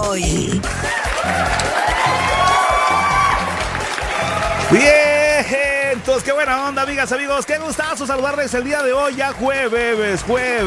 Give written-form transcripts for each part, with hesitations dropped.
hoy. Bien, entonces qué buena onda, amigas, amigos. Qué gustazo saludarles el día de hoy, ya jueves.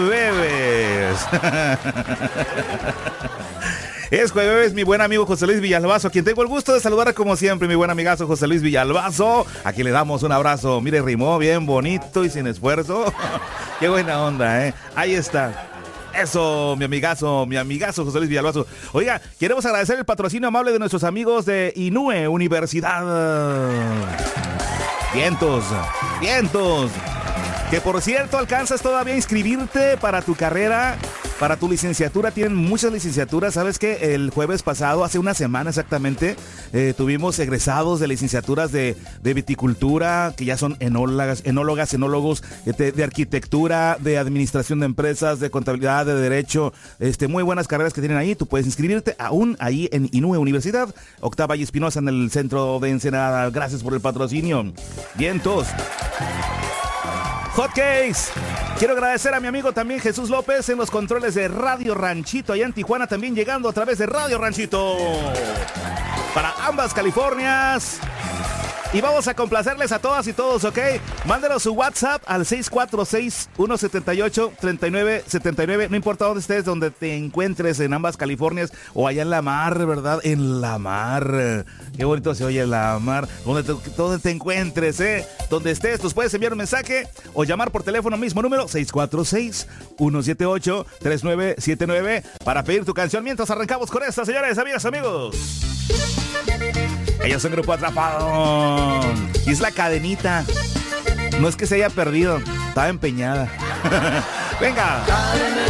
Es jueves, mi buen amigo José Luis Villalbazo, a quien tengo el gusto de saludar como siempre, mi buen amigazo José Luis Villalbazo. Aquí le damos un abrazo. Mire, rimó bien bonito y sin esfuerzo. Qué buena onda, ¿eh? Ahí está. Eso, mi amigazo José Luis Villalbazo. Oiga, queremos agradecer el patrocinio amable de nuestros amigos de Inúe Universidad. Vientos. Que por cierto, alcanzas todavía a inscribirte para tu carrera, para tu licenciatura. Tienen muchas licenciaturas. ¿Sabes qué? El jueves pasado, hace una semana exactamente, tuvimos egresados de licenciaturas de viticultura, que ya son enólogos, de arquitectura, de administración de empresas, de contabilidad, de derecho. Muy buenas carreras que tienen ahí. Tú puedes inscribirte aún ahí en Inúe Universidad, Octava y Espinosa, en el centro de Ensenada. Gracias por el patrocinio. Vientos. Hotcakes. Quiero agradecer a mi amigo también Jesús López en los controles de Radio Ranchito, allá en Tijuana, también llegando a través de Radio Ranchito para ambas Californias. Y vamos a complacerles a todas y todos, ¿ok? Mándenos su WhatsApp al 646-178-3979. No importa dónde estés, donde te encuentres, en ambas Californias o allá en la mar, ¿verdad? En la mar. Qué bonito se oye la mar. Donde te encuentres, ¿eh? Donde estés, nos puedes enviar un mensaje o llamar por teléfono, mismo número, 646-178-3979, para pedir tu canción mientras arrancamos con esta, señores, amigas, amigos. Ellos son Grupo Atrapado. Y es la cadenita. No es que se haya perdido, estaba empeñada. Venga.